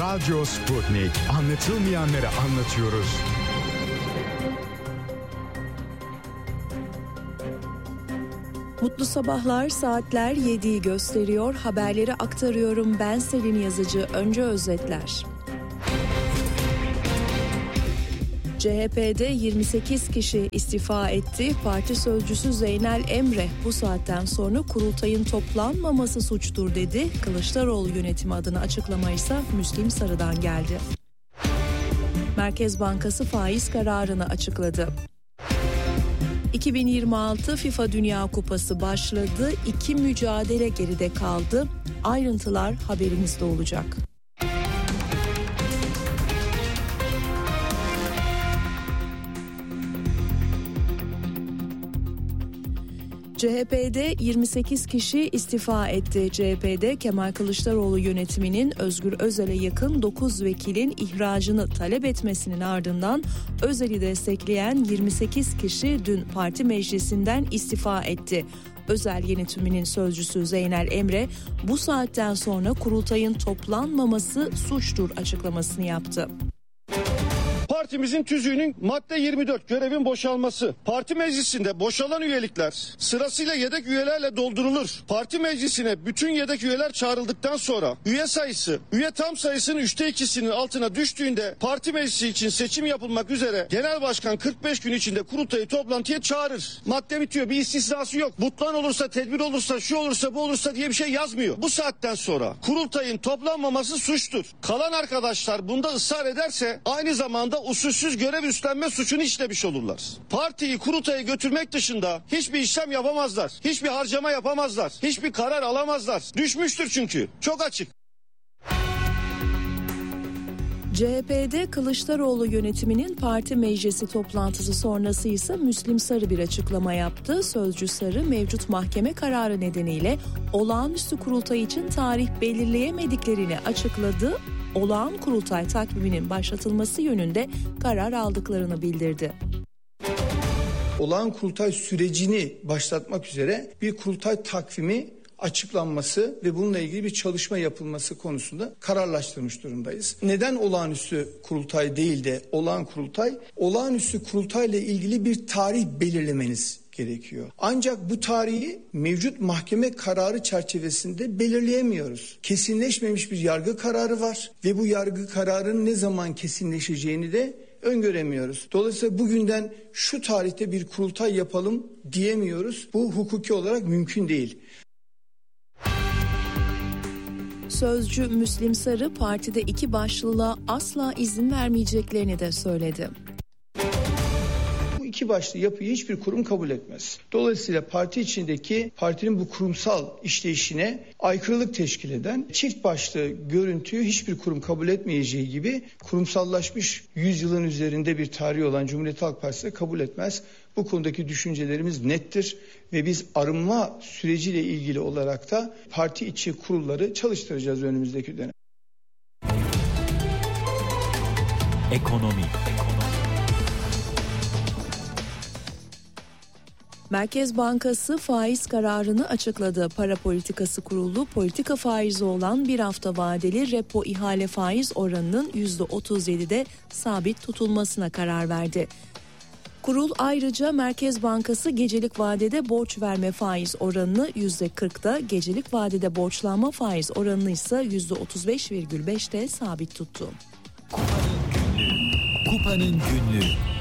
Radyo Sputnik. Anlatılmayanları anlatıyoruz. Mutlu sabahlar, saatler 7'yi gösteriyor. Haberleri aktarıyorum. Ben Selin Yazıcı. Önce özetler. CHP'de 28 kişi istifa etti. Parti sözcüsü Zeynel Emre bu saatten sonra kurultayın toplanmaması suçtur dedi. Kılıçdaroğlu yönetimi adına açıklama ise Müslim Sarı'dan geldi. Merkez Bankası faiz kararını açıkladı. 2026 FIFA Dünya Kupası başladı. 2 mücadele geride kaldı. Ayrıntılar haberimizde olacak. CHP'de 28 kişi istifa etti. CHP'de Kemal Kılıçdaroğlu yönetiminin Özgür Özel'e yakın 9 vekilin ihracını talep etmesinin ardından Özel'i destekleyen 28 kişi dün parti meclisinden istifa etti. Özel yönetiminin sözcüsü Zeynel Emre bu saatten sonra kurultayın toplanmaması suçtur açıklamasını yaptı. Partimizin tüzüğünün madde 24 görevin boşalması. Parti meclisinde boşalan üyelikler sırasıyla yedek üyelerle doldurulur. Parti meclisine bütün yedek üyeler çağrıldıktan sonra üye tam sayısının 3'te 2'sinin altına düştüğünde parti meclisi için seçim yapılmak üzere genel başkan 45 gün içinde kurultayı toplantıya çağırır. Madde bitiyor, bir istisnası yok. Butlan olursa, tedbir olursa, şu olursa, bu olursa diye bir şey yazmıyor. Bu saatten sonra kurultayın toplanmaması suçtur. Kalan arkadaşlar bunda ısrar ederse aynı zamanda usulsüz görev üstlenme suçunu işlemiş olurlar. Partiyi kurultaya götürmek dışında hiçbir işlem yapamazlar. Hiçbir harcama yapamazlar. Hiçbir karar alamazlar. Düşmüştür çünkü. Çok açık. CHP'de Kılıçdaroğlu yönetiminin parti meclisi toplantısı sonrası ise Müslim Sarı bir açıklama yaptı. Sözcü Sarı mevcut mahkeme kararı nedeniyle olağanüstü kurultay için tarih belirleyemediklerini açıkladı. Olağan kurultay takviminin başlatılması yönünde karar aldıklarını bildirdi. Olağan kurultay sürecini başlatmak üzere bir kurultay takvimi açıklanması ve bununla ilgili bir çalışma yapılması konusunda kararlaştırmış durumdayız. Neden olağanüstü kurultay değil de olağan kurultay? Olağanüstü kurultayla ilgili bir tarih belirlemeniz gerekiyor. Ancak bu tarihi mevcut mahkeme kararı çerçevesinde belirleyemiyoruz. Kesinleşmemiş bir yargı kararı var ve bu yargı kararının ne zaman kesinleşeceğini de öngöremiyoruz. Dolayısıyla bugünden şu tarihte bir kurultay yapalım diyemiyoruz. Bu hukuki olarak mümkün değil. Sözcü Müslim Sarı partide iki başlılığa asla izin vermeyeceklerini de söyledi. Bu iki başlı yapıyı hiçbir kurum kabul etmez. Dolayısıyla parti içindeki partinin bu kurumsal işleyişine aykırılık teşkil eden çift başlı görüntüyü hiçbir kurum kabul etmeyeceği gibi kurumsallaşmış 100 yılın üzerinde bir tarihi olan Cumhuriyet Halk Partisi de kabul etmez. Bu konudaki düşüncelerimiz nettir ve biz arınma süreciyle ilgili olarak da parti içi kurulları çalıştıracağız önümüzdeki dönem. Ekonomi. Merkez Bankası faiz kararını açıkladı. Para Politikası Kurulu politika faizi olan bir hafta vadeli repo ihale faiz oranının %37'de sabit tutulmasına karar verdi. Kurul ayrıca Merkez Bankası gecelik vadede borç verme faiz oranını %40'da, gecelik vadede borçlanma faiz oranını ise %35,5'te sabit tuttu. Kupanın günlüğü.